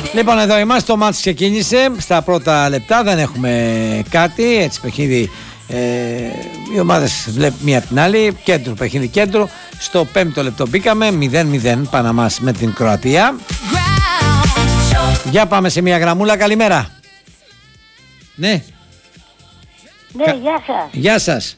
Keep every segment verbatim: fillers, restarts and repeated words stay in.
Λοιπόν, εδώ είμαστε, το μάτς ξεκίνησε. Στα πρώτα λεπτά δεν έχουμε κάτι. Έτσι παιχνίδι, ε, οι ομάδες βλέπουν μία από την άλλη. Κέντρο, παιχνίδι κέντρο. Στο πέμπτο λεπτό μπήκαμε μηδέν μηδέν Παναμάς με την Κροατία. Για πάμε σε μία γραμμούλα. Καλημέρα. Ναι. Ναι, Κα... γεια σας. Γεια σας.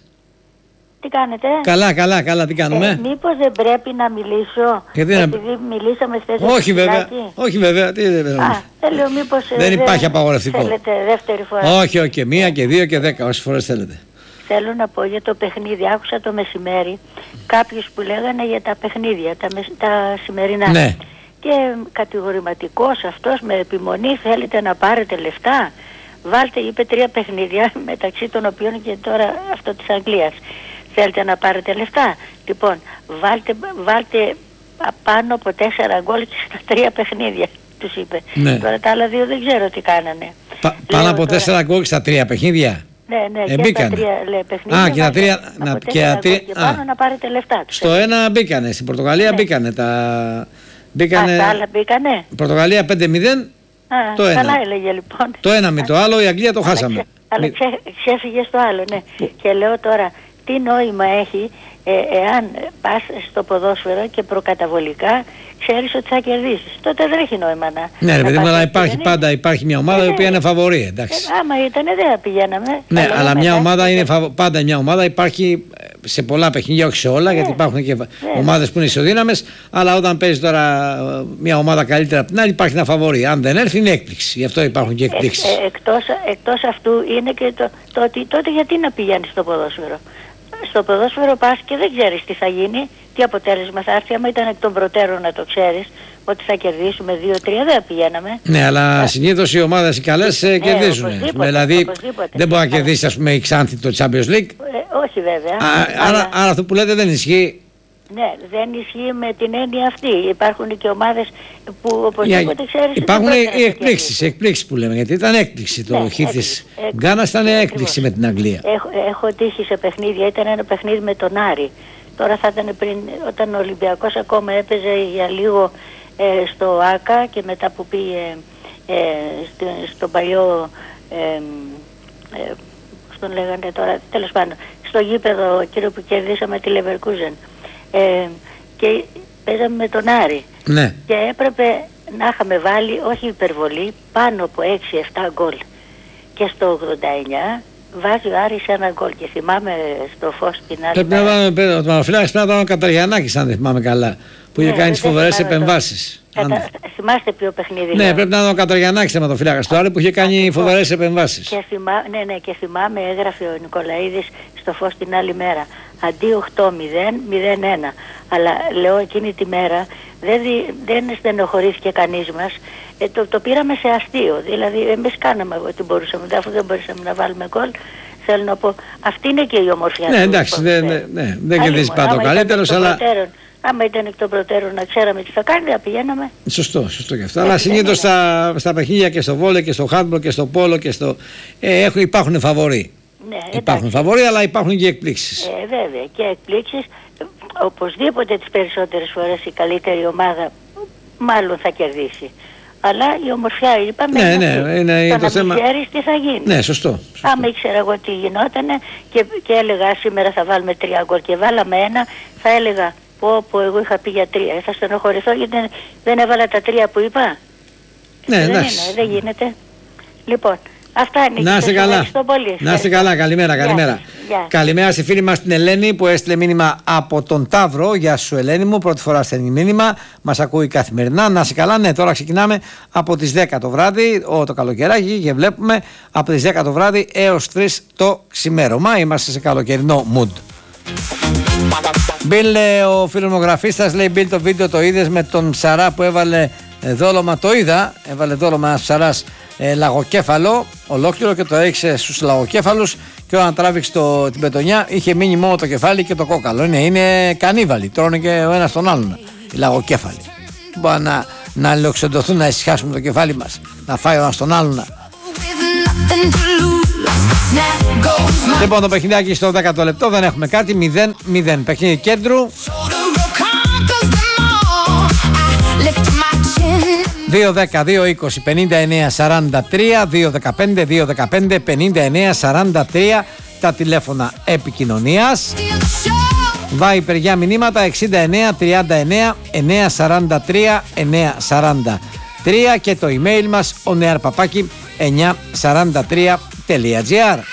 Τι κάνετε? Καλά, καλά, καλά, τι κάνουμε? Ε, μήπως δεν πρέπει να μιλήσω? Γιατί να... Επειδή μιλήσαμε χθες. Όχι βέβαια, όχι βέβαια. Τι, δεν, Α, θέλω μήπως... δεν δε, υπάρχει απαγορευτικό. Θέλετε δεύτερη φορά? Όχι, όχι, και μία και δύο και δέκα, όσες φορές θέλετε. Θέλω να πω για το παιχνίδι. Άκουσα το μεσημέρι κάποιους που λέγανε για τα παιχνίδια, τα, μεσ... τα σημερινά. Ναι. Και κατηγορηματικός αυτός με επιμονή, θέλετε να πάρετε λεφτά? Βάλτε, είπε, τρία παιχνίδια, μεταξύ των οποίων και τώρα αυτό της Αγγλίας. Θέλετε να πάρετε λεφτά? Λοιπόν, βάλτε, βάλτε πάνω από τέσσερα γκολ και στα τρία παιχνίδια, τους είπε. Ναι. Τώρα τα άλλα δύο δεν ξέρω τι κάνανε. Πα, πάνω από τώρα... τέσσερα γκολ στα τρία παιχνίδια. Ναι, ναι, ε, και μπήκανε. τα τρία λέει, παιχνίδια. Α, και τα τρία, να, από και τα τρία, και πάνω α, να πάρετε λεφτά. Στο ξέρετε. Ένα μπήκανε, στην Πορτογαλία ναι. μπήκανε τα... Μπήκανε... Α, τα άλλα μπήκανε. Πορτογαλία πέντε μηδέν. Α, το καλά ένα. Έλεγε λοιπόν. Το ένα με το άλλο, η Αγγλία το χάσαμε. Αλλά, ξέ, αλλά ξέ, ξέφυγε στο άλλο, ναι. Που... Και λέω τώρα, τι νόημα έχει ε, εάν πας στο ποδόσφαιρο και προκαταβολικά ξέρεις ότι θα κερδίσεις? Τότε δεν έχει νόημα να... Ναι ρε παιδί μου, αλλά υπάρχει είναι. πάντα υπάρχει μια ομάδα ε, η οποία είναι φαβορή, εντάξει. Ε, άμα ήταν δεν θα πηγαίναμε. Ναι, αλλά, αλλά μια ομάδα και... είναι φαβο... πάντα μια ομάδα υπάρχει σε πολλά παιχνίδια, όχι σε όλα, ναι, γιατί υπάρχουν και ναι, ομάδες που είναι ισοδύναμες, αλλά όταν παίζει τώρα μια ομάδα καλύτερα από την άλλη υπάρχει ένα φαβορή. Αν δεν έρθει είναι έκπληξη, γι' αυτό υπάρχουν και εκπλήξεις. Ε, ε, εκτός, εκτός αυτού είναι και το, το ότι τότε γιατί να πηγαίνεις στο ποδόσφαιρο? Στο ποδόσφαιρο πας και δεν ξέρεις τι θα γίνει, τι αποτέλεσμα θα έρθει. Άμα ήταν εκ των προτέρων να το ξέρεις ότι θα κερδίσουμε δύο τρία, δεν πηγαίναμε. Ναι, αλλά συνήθως οι ομάδες οι καλές ναι, κερδίζουν. Οπωσδήποτε, δηλαδή οπωσδήποτε. δεν μπορεί να κερδίσει, ας πούμε, η Ξάνθη το Champions League. Ε, όχι βέβαια. Α, αλλά... Άρα, άρα αυτό που λέτε δεν ισχύει. Ναι, δεν ισχύει με την έννοια αυτή. Υπάρχουν και ομάδες που οπωσδήποτε ξέρεις... Υπάρχουν οι εκπλήξεις, εκπλήξεις που λέμε, γιατί ήταν έκπληξη. Το ναι, χ της Γκάνας ήταν έκπληξη με την Αγγλία. Έχω, έχω τύχει σε παιχνίδια, ήταν ένα παιχνίδι με τον Άρη. Τώρα θα ήταν πριν, όταν ο Ολυμπιακός ακόμα έπαιζε για λίγο ε, στο ΆΚΑ και μετά που πήγε ε, στο, στον παλιό... Ε, ε, στον λέγανε τώρα, τέλος πάντων, στο γήπεδο εκείνο που κερδίσαμε τη Leverkusen. Ε, και παίζαμε με τον Άρη. Ναι. Και έπρεπε να είχαμε βάλει, όχι υπερβολή, πάνω από έξι εφτά γκολ. Και στο ογδόντα εννιά βάζει ο Άρης ένα γκολ. Και θυμάμαι στο φως την άλλη πρέπει μέρα. Να βάλουμε, ο Μανοφυλάκης πρέπει να ήταν ο Καταριανάκης, αν δεν θυμάμαι καλά, που είχε ναι, κάνει τις φοβερές επεμβάσεις. Το... Αν... Θυμάστε ποιο παιχνίδι? Ναι, λέω. Πρέπει να ήταν ο Καταριανάκης θεματοφυλάκας του Άρη που είχε κάνει φοβερές επεμβάσεις. Και θυμά... ναι, ναι, και θυμάμαι έγραφε ο Νικολαίδης στο φως την άλλη μέρα. Αντί οκτώ μηδέν, μηδέν ένα. Αλλά λέω εκείνη τη μέρα δεν, δι... δεν στενοχωρήθηκε κανείς μας. Ε, το, το πήραμε σε αστείο. Δηλαδή εμείς κάναμε ό,τι μπορούσαμε. Αφού δεν μπορούσαμε να βάλουμε γκολ, θέλω να πω, αυτή είναι και η ομορφιά. Ναι, εντάξει, ναι, ναι, ναι, δεν κερδίζει πάντα ο καλύτερος, αλλά... Προτέρων, άμα ήταν εκ των προτέρων να ξέραμε τι θα κάνει, να πηγαίναμε. Σωστό, σωστό και αυτό. Αλλά συνήθως στα, στα παιχνίδια και στο βόλε και στο χάντμπολ και στο πόλο και στο... Ε, έχουν, υπάρχουν φαβορί. Ναι, υπάρχουν φαβορί, αλλά υπάρχουν και εκπλήξεις. Ε, βέβαια, και εκπλήξεις. Οπωσδήποτε τις περισσότερες φορές η καλύτερη ομάδα μάλλον θα κερδίσει. Αλλά η ομορφιά είπαμε, ναι, ναι, είναι το το να θέμα... μην ξέρεις τι θα γίνει. Ναι, σωστό, σωστό. Άμα ήξερα εγώ τι γινότανε και, και έλεγα σήμερα θα βάλουμε τρία γκολ και βάλαμε ένα, θα έλεγα πω πω εγώ είχα πει για τρία. Θα στενοχωρηθώ γιατί δεν, δεν έβαλα τα τρία που είπα. Ναι, δεν εντάξει. είναι, δεν γίνεται. Λοιπόν, αυτά είναι. Να είστε καλά. Πολύ. Να είστε καλά. Καλημέρα, καλημέρα. Γεια. Καλημέρα στη φίλη μας την Ελένη που έστειλε μήνυμα από τον Ταύρο. Γεια σου Ελένη μου, πρώτη φορά στέλνει μήνυμα. Μας ακούει καθημερινά. Να είστε καλά. Ναι, τώρα ξεκινάμε από τις δέκα το βράδυ, ό, το καλοκαιράκι, και βλέπουμε από τις δέκα το βράδυ έως τρεις το ξημέρωμα. Είμαστε σε καλοκαιρινό mood. Μπιλ, ο φιλμογραφίστας, λέει Μπιλ, το βίντεο το είδες με τον ψαρά που έβαλε δόλωμα? Το είδα, έβαλε δόλωμα ένας ψαράς ε, λαγοκέφαλο ολόκληρο και το έριξε στους λαγοκέφαλους και όταν τράβηξε το, την πετονιά είχε μείνει μόνο το κεφάλι και το κόκαλο. Είναι, είναι κανίβαλοι, τρώνε και ο ένας τον άλλον οι λαγοκέφαλοι. Μπορεί να, να αλληλοξεντωθούν, να ησυχάσουμε το κεφάλι μας, να φάει ο ένας τον άλλον. Λοιπόν, το παιχνιδάκι στο δέκατο λεπτό, δεν έχουμε κάτι, μηδέν μηδέν. Παιχνίδι κέντρου. δύο δέκα δύο είκοσι πενήντα εννέα σαράντα τρία, δύο δεκαπέντε δύο δεκαπέντε πενήντα εννέα σαράντα τρία τα τηλέφωνα επικοινωνίας. Viber για μηνύματα εξήντα εννέα τριάντα εννέα εννέα σαράντα τρία εννέα σαράντα τρία και το email μας ο νεαρ παπάκι εννιακόσια σαράντα τρία τελεία τζι άρ.